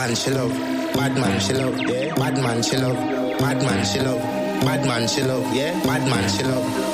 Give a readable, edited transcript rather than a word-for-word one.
man she love, bad man she love, yeah. Bad man she love, bad man she love, bad man she love, yeah. Bad man she love.